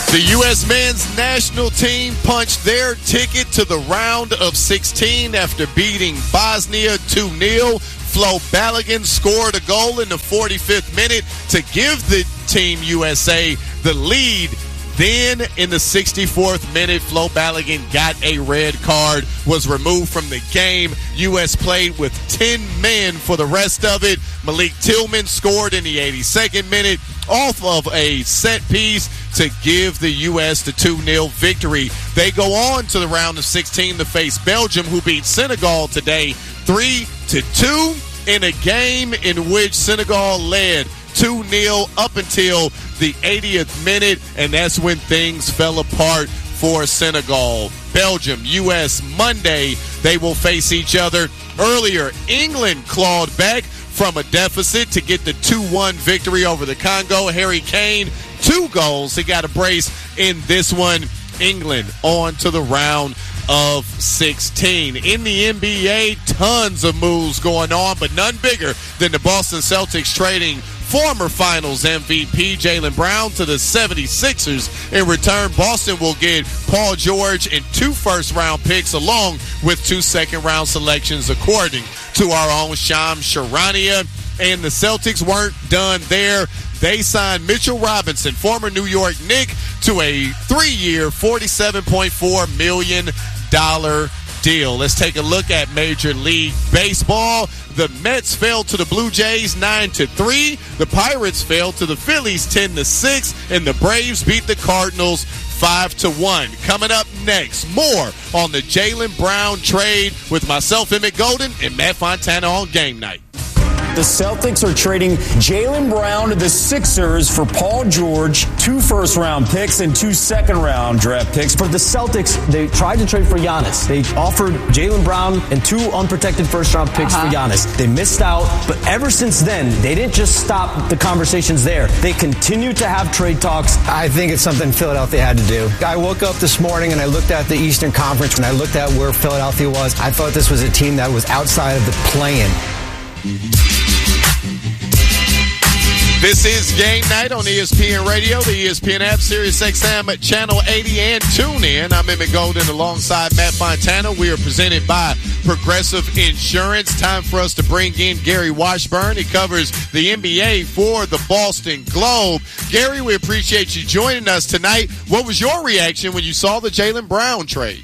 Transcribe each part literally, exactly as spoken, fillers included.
The U S men's national team punched their ticket to the round of sixteen after beating Bosnia two nil. Flo Balogun scored a goal in the forty-fifth minute to give the Team U S A the lead. Then, in the sixty-fourth minute, Flo Balogun got a red card, was removed from the game. U S played with ten men for the rest of it. Malik Tillman scored in the eighty-second minute off of a set piece to give the U S the two nil victory. They go on to the round of sixteen to face Belgium, who beat Senegal today three to two in a game in which Senegal led two nil up until the eightieth minute, and that's when things fell apart for Senegal. Belgium, U S Monday, they will face each other. Earlier, England clawed back from a deficit to get the two one victory over the Congo. Harry Kane, two goals. He got a brace in this one. England on to the round of sixteen. In the N B A, tons of moves going on, but none bigger than the Boston Celtics trading former Finals M V P Jaylen Brown to the seventy-sixers. In return, Boston will get Paul George and two first-round picks along with two second-round selections, according to our own Shams Charania. And the Celtics weren't done there. They signed Mitchell Robinson, former New York Knick, to a three-year, forty-seven point four million dollars deal. Let's take a look at Major League Baseball. The Mets fell to the Blue Jays nine to three. The Pirates fell to the Phillies ten to six. And the Braves beat the Cardinals five to one. Coming up next, more on the Jaylen Brown trade with myself, Emmett Golden, and Matt Fontana on Game Night. The Celtics are trading Jaylen Brown to the Sixers for Paul George, two first-round picks and two second-round draft picks. For the Celtics, they tried to trade for Giannis. They offered Jaylen Brown and two unprotected first-round picks uh-huh. for Giannis. They missed out, but ever since then, they didn't just stop the conversations there. They continue to have trade talks. I think it's something Philadelphia had to do. I woke up this morning and I looked at the Eastern Conference and I looked at where Philadelphia was. I thought this was a team that was outside of the play-in. This is Game Night on E S P N Radio, the E S P N app, Sirius X M at Channel eighty, and tune in. I'm Emmett Golden alongside Matt Fontana. We are presented by Progressive Insurance. Time for us to bring in Gary Washburn. He covers the N B A for the Boston Globe. Gary, we appreciate you joining us tonight. What was your reaction when you saw the Jaylen Brown trade?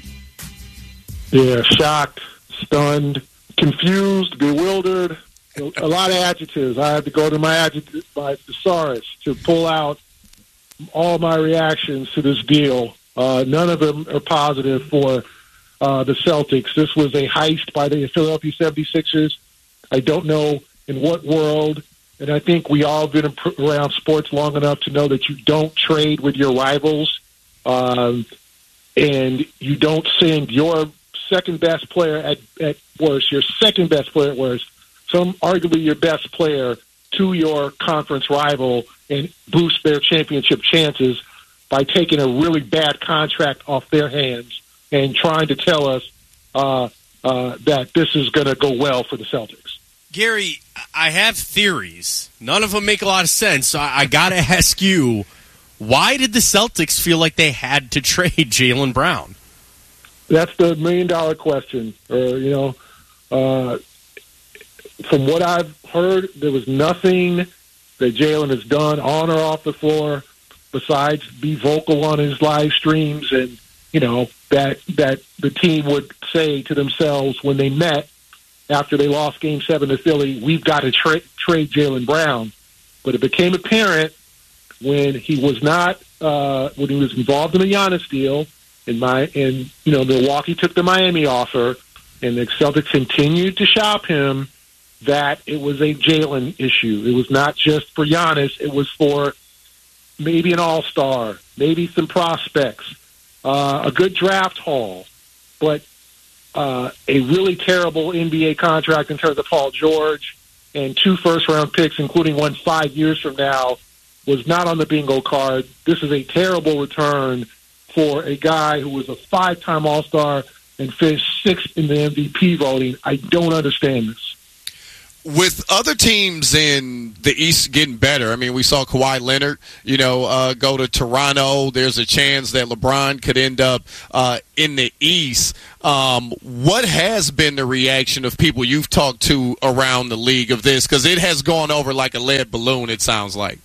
Yeah, shocked, stunned, confused, bewildered. A lot of adjectives. I had to go to my adjective, my thesaurus to pull out all my reactions to this deal. Uh, none of them are positive for uh, the Celtics. This was a heist by the Philadelphia seventy-sixers. I don't know in what world, and I think we all been around sports long enough to know that you don't trade with your rivals, um, and you don't send your second-best player at, at worst, your second-best player at worst, some arguably your best player, to your conference rival and boost their championship chances by taking a really bad contract off their hands and trying to tell us uh, uh, that this is going to go well for the Celtics. Gary, I have theories. None of them make a lot of sense. So I, I got to ask you, why did the Celtics feel like they had to trade Jaylen Brown? That's the million-dollar question. Or, you know, uh, from what I've heard, there was nothing that Jaylen has done on or off the floor besides be vocal on his live streams, and you know that that the team would say to themselves when they met after they lost Game Seven to Philly, "We've got to tra- trade Jaylen Brown." But it became apparent when he was not uh, when he was involved in the Giannis deal, and my and you know Milwaukee took the Miami offer, and the Celtics continued to shop him, that it was a Jaylen issue. It was not just for Giannis. It was for maybe an all-star, maybe some prospects, uh, a good draft haul, but uh, a really terrible N B A contract in terms of Paul George, and two first-round picks, including one five years from now, was not on the bingo card. This is a terrible return for a guy who was a five-time all-star and finished sixth in the M V P voting. I don't understand this. with other teams in the East getting better, I mean, we saw Kawhi Leonard, you know, uh, go to Toronto. There's a chance that LeBron could end up uh, in the East. Um, what has been the reaction of people you've talked to around the league of this? Because it has gone over like a lead balloon, it sounds like.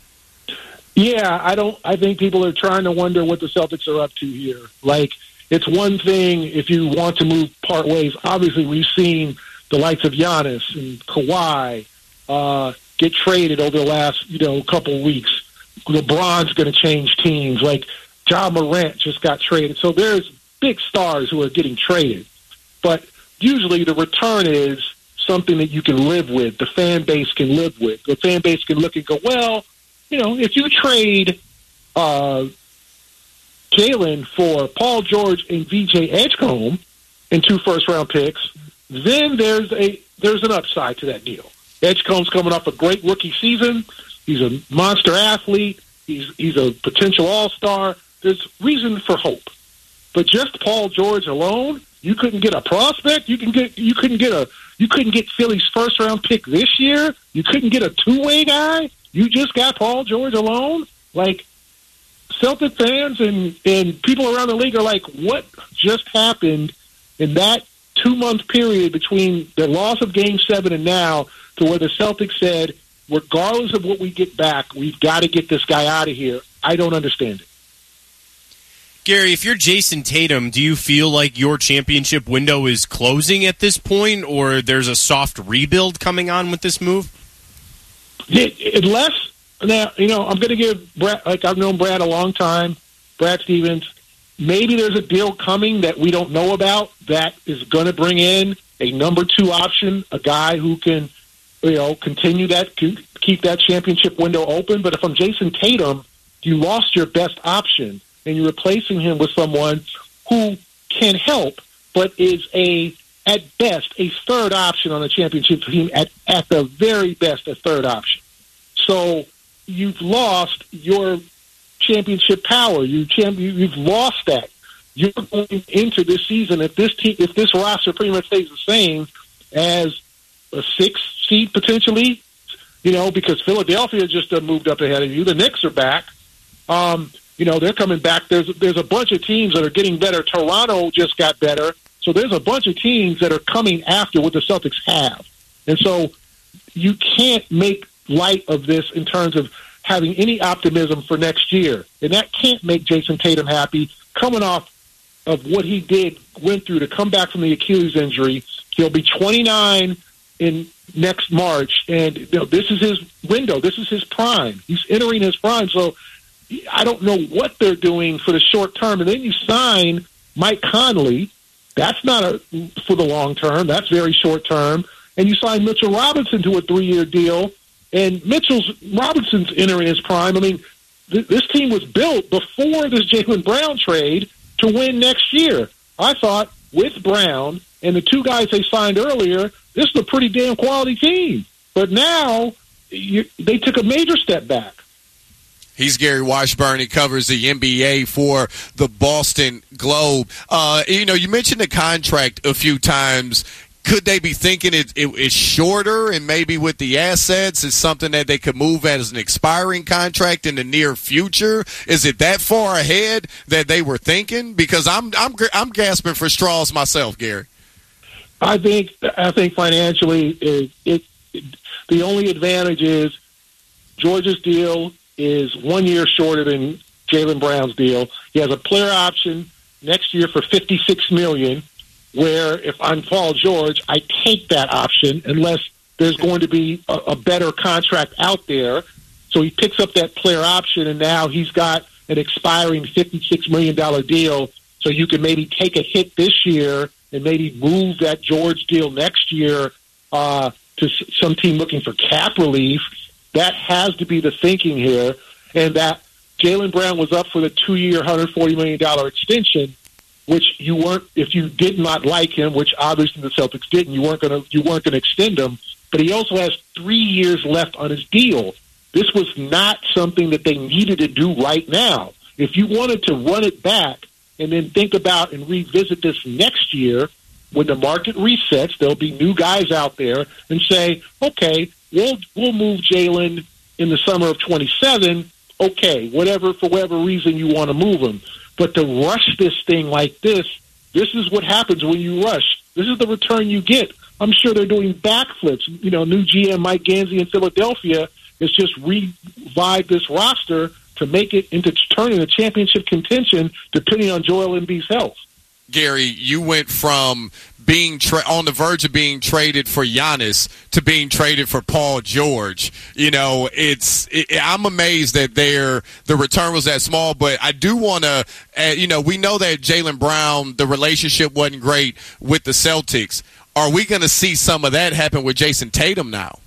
Yeah, I don't. I think people are trying to wonder what the Celtics are up to here. Like, it's one thing if you want to move part ways. Obviously, we've seen the likes of Giannis and Kawhi uh, get traded over the last, you know, couple of weeks. LeBron's going to change teams. Like, Ja Morant just got traded. So there's big stars who are getting traded. But usually the return is something that you can live with, the fan base can live with. The fan base can look and go, well, you know, if you trade uh, Jalen for Paul George and V J Edgecombe and two first-round picks, then there's a there's an upside to that deal. Edgecombe's coming off a great rookie season. He's a monster athlete. He's he's a potential all-star. There's reason for hope. But just Paul George alone, you couldn't get a prospect. You can get you couldn't get a you couldn't get Philly's first-round pick this year. You couldn't get a two-way guy. You just got Paul George alone. Like, Celtic fans and and people around the league are like, what just happened in that two-month period between the loss of Game seven and now to where the Celtics said, regardless of what we get back, we've got to get this guy out of here? I don't understand it. Gary, if you're Jason Tatum, do you feel like your championship window is closing at this point, or there's a soft rebuild coming on with this move? It, unless, now, you know, I'm going to give Brad, like I've known Brad a long time, Brad Stevens, maybe there's a deal coming that we don't know about that is going to bring in a number two option, a guy who can, you know, continue that, keep that championship window open. But if I'm Jason Tatum, you lost your best option, and you're replacing him with someone who can help, but is a, at best, a third option on a championship team, at, at the very best, a third option. So you've lost your championship power. You champ, you've lost that. You're going into this season, if this team, if this roster pretty much stays the same as a six seed potentially, you know, because Philadelphia just uh, moved up ahead of you. The Knicks are back. Um, you know, they're coming back. There's there's a bunch of teams that are getting better. Toronto just got better. So there's a bunch of teams that are coming after what the Celtics have. And so you can't make light of this in terms of having any optimism for next year. And that can't make Jason Tatum happy. Coming off of what he did, went through to come back from the Achilles injury, he'll be twenty-nine in next March. And you know, this is his window. This is his prime. He's entering his prime. So I don't know what they're doing for the short term. And then you sign Mike Conley. That's not a, for the long term. That's very short term. And you sign Mitchell Robinson to a three-year deal. And Mitchell's Robinson's entering his prime. I mean, th- this team was built before this Jaylen Brown trade to win next year. I thought with Brown and the two guys they signed earlier, this is a pretty damn quality team. But now you, they took a major step back. He's Gary Washburn. He covers the N B A for the Boston Globe. Uh, you know, you mentioned the contract a few times. Could they be thinking it, it, it's shorter, and maybe with the assets, it's something that they could move as an expiring contract in the near future? Is it that far ahead that they were thinking? Because I'm I'm I'm gasping for straws myself, Gary. I think I think financially, it, it, it the only advantage is George's deal is one year shorter than Jaylen Brown's deal. He has a player option next year for fifty-six million dollars, where if I'm Paul George, I take that option unless there's going to be a, a better contract out there. So he picks up that player option, and now he's got an expiring fifty-six million dollars deal. So you can maybe take a hit this year and maybe move that George deal next year uh, to some team looking for cap relief. That has to be the thinking here, and that Jaylen Brown was up for the two-year, one hundred forty million dollars extension, which you weren't, if you did not like him, which obviously the Celtics didn't, you weren't going to you weren't going to extend him. But he also has three years left on his deal. This was not something that they needed to do right now. If you wanted to run it back and then think about and revisit this next year, when the market resets, there'll be new guys out there and say, okay, we'll we'll move Jalen in the summer of twenty-seven. Okay, whatever, for whatever reason you want to move him. But to rush this thing like this, this is what happens when you rush. This is the return you get. I'm sure they're doing backflips. You know, new G M Mike Gansey in Philadelphia has just revived this roster to make it into turning a championship contention, depending on Joel Embiid's health. Gary, you went from being tra- on the verge of being traded for Giannis to being traded for Paul George. You know, it's it, I'm amazed that their the return was that small, but I do want to, uh, you know, we know that Jaylen Brown, the relationship wasn't great with the Celtics. Are we going to see some of that happen with Jason Tatum now?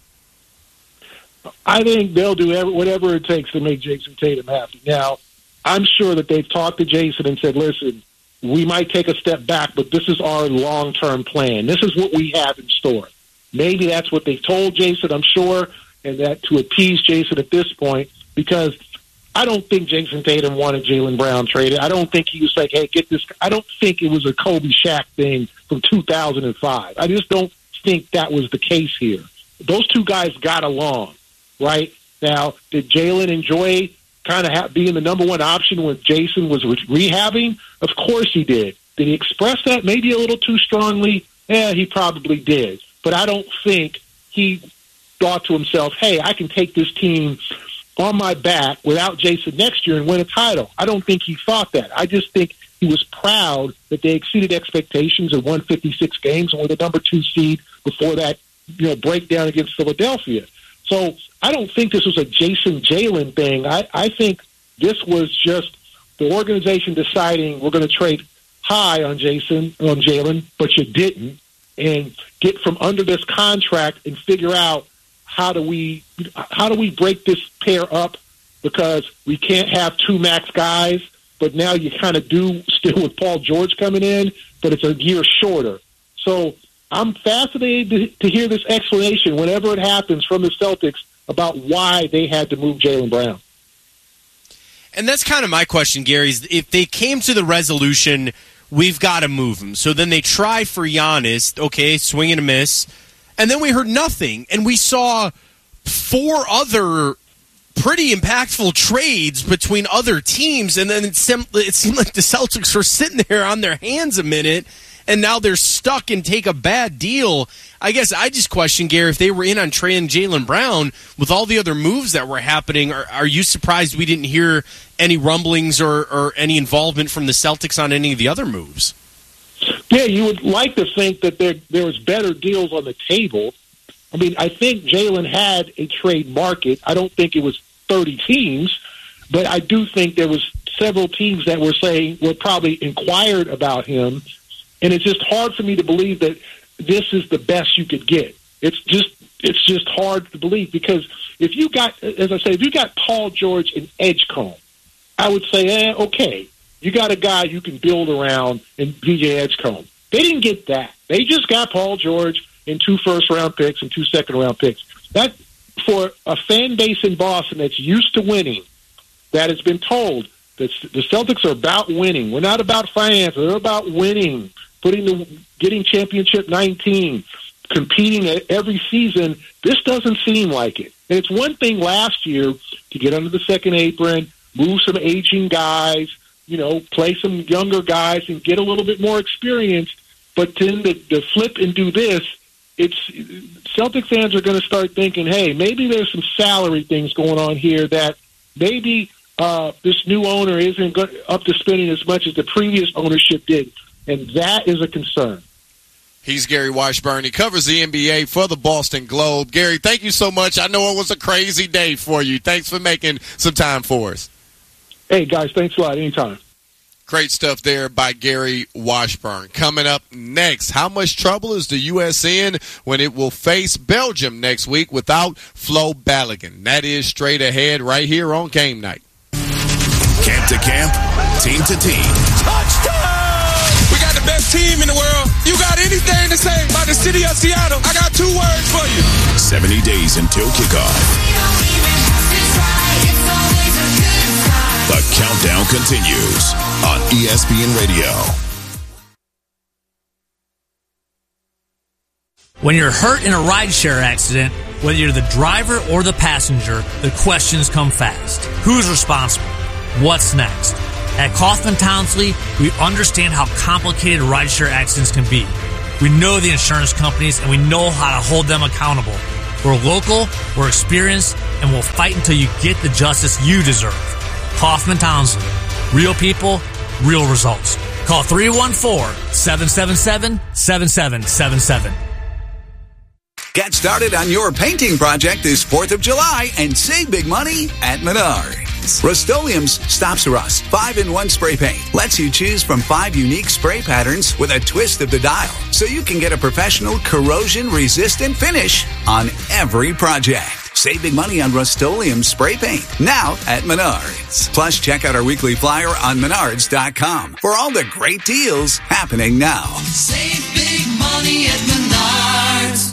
I think they'll do every, whatever it takes to make Jason Tatum happy. Now, I'm sure that they've talked to Jason and said, listen, we might take a step back, but this is our long-term plan. This is what we have in store. Maybe that's what they've told Jason, I'm sure, and that to appease Jason at this point, because I don't think Jason Tatum wanted Jaylen Brown traded. I don't think he was like, hey, get this. I don't think it was a Kobe Shaq thing from two thousand five. I just don't think that was the case here. Those two guys got along, right? Now, did Jaylen enjoy kind of ha- being the number one option when Jason was re- rehabbing? Of course he did. Did he express that maybe a little too strongly? Yeah, he probably did. But I don't think he thought to himself, hey, I can take this team on my back without Jason next year and win a title. I don't think he thought that. I just think he was proud that they exceeded expectations and won fifty-six games and were the number two seed before that, you know, breakdown against Philadelphia. So I don't think this was a Jason Jaylen thing. I, I think this was just the organization deciding we're going to trade high on Jason, on Jaylen, but you didn't, and get from under this contract and figure out how do we how do we break this pair up, because we can't have two max guys, but now you kind of do still with Paul George coming in, but it's a year shorter. So I'm fascinated to, to hear this explanation whenever it happens from the Celtics about why they had to move Jaylen Brown. And that's kind of my question, Gary. Is if they came to the resolution, we've got to move him. So then they tried for Giannis, okay, swing and a miss. And then we heard nothing. And we saw four other pretty impactful trades between other teams. And then it seemed, it seemed like the Celtics were sitting there on their hands a minute, and now they're stuck and take a bad deal. I guess I just question, Gary, if they were in on trading Jaylen Brown with all the other moves that were happening, are, are you surprised we didn't hear any rumblings or, or any involvement from the Celtics on any of the other moves? Yeah, you would like to think that there there was better deals on the table. I mean, I think Jaylen had a trade market. I don't think it was thirty teams, but I do think there was several teams that were saying, were probably inquired about him. And it's just hard for me to believe that this is the best you could get. It's just it's just hard to believe, because if you got, as I say, if you got Paul George and Edgecombe, I would say, eh, okay, you got a guy you can build around in V J Edgecombe. They didn't get that. They just got Paul George and two first-round picks and two second-round picks. That, for a fan base in Boston that's used to winning, that has been told that the Celtics are about winning. We're not about finance. They're about winning. Putting the getting championship nineteen, competing every season. This doesn't seem like it. And it's one thing last year to get under the second apron, move some aging guys, you know, play some younger guys and get a little bit more experience. But then to, to flip and do this, it's Celtic fans are going to start thinking, hey, maybe there's some salary things going on here that maybe uh, this new owner isn't up to spending as much as the previous ownership did. And that is a concern. He's Gary Washburn. He covers the N B A for the Boston Globe. Gary, thank you so much. I know it was a crazy day for you. Thanks for making some time for us. Hey, guys, thanks a lot. Anytime. Great stuff there by Gary Washburn. Coming up next, how much trouble is the U S in when it will face Belgium next week without Flo Balogun? That is straight ahead right here on Game Night. Camp to camp, team to team. Touchdown! We got the best team in the world. You got anything to say about the city of Seattle? I got two words for you. seventy days until kickoff. The countdown continues on E S P N Radio. When you're hurt in a rideshare accident, whether you're the driver or the passenger, the questions come fast. Who's responsible? What's next? At Kaufman Townsley, we understand how complicated rideshare accidents can be. We know the insurance companies and we know how to hold them accountable. We're local, we're experienced, and we'll fight until you get the justice you deserve. Kaufman Townsley. Real people, real results. Call three one four, seven seven seven, seven seven seven seven. Get started on your painting project this fourth of July and save big money at Menards. Rust-Oleum's Stops Rust five in one spray paint lets you choose from five unique spray patterns with a twist of the dial, so you can get a professional corrosion-resistant finish on every project. Save big money on Rust-Oleum spray paint now at Menards. Plus, check out our weekly flyer on menards dot com for all the great deals happening now. Save big money at Menards.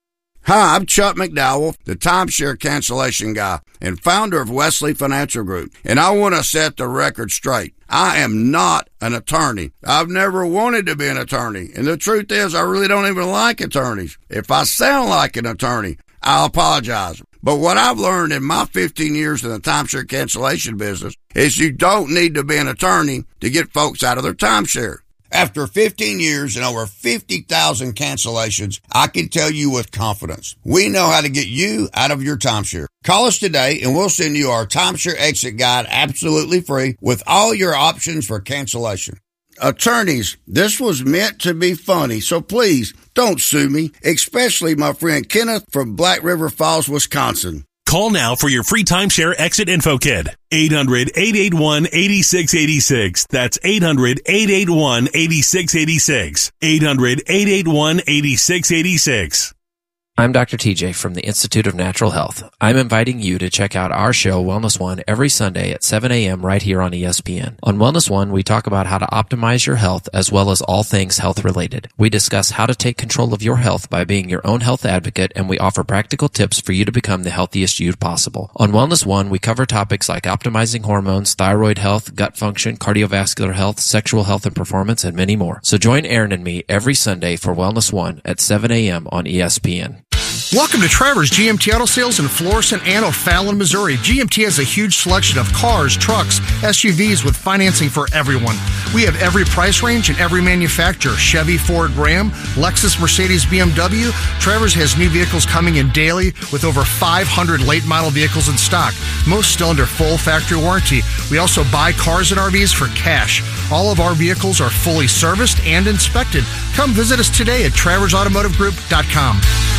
Hi, I'm Chuck McDowell, the timeshare cancellation guy and founder of Wesley Financial Group, and I want to set the record straight. I am not an attorney. I've never wanted to be an attorney, and the truth is I really don't even like attorneys. If I sound like an attorney, I apologize. But what I've learned in my fifteen years in the timeshare cancellation business is you don't need to be an attorney to get folks out of their timeshare. After fifteen years and over fifty thousand cancellations, I can tell you with confidence, we know how to get you out of your timeshare. Call us today and we'll send you our timeshare exit guide absolutely free with all your options for cancellation. Attorneys, this was meant to be funny, so please don't sue me, especially my friend Kenneth from Black River Falls, Wisconsin. Call now for your free timeshare exit info kit. eight hundred, eight eight one, eight six eight six. That's eight hundred, eight eight one, eight six eight six. eight hundred, eight eight one, eight six eight six. I'm Doctor T J from the Institute of Natural Health. I'm inviting you to check out our show, Wellness One, every Sunday at seven a.m. right here on E S P N. On Wellness One, we talk about how to optimize your health as well as all things health-related. We discuss how to take control of your health by being your own health advocate, and we offer practical tips for you to become the healthiest you possible. On Wellness One, we cover topics like optimizing hormones, thyroid health, gut function, cardiovascular health, sexual health and performance, and many more. So join Aaron and me every Sunday for Wellness One at seven a.m. on E S P N. Welcome to Trevor's G M T Auto Sales in Florissant and O'Fallon, Missouri. G M T has a huge selection of cars, trucks, S U Vs with financing for everyone. We have every price range and every manufacturer. Chevy, Ford, Ram, Lexus, Mercedes, B M W. Trevor's has new vehicles coming in daily with over five hundred late model vehicles in stock, most still under full factory warranty. We also buy cars and R Vs for cash. All of our vehicles are fully serviced and inspected. Come visit us today at travers automotive group dot com.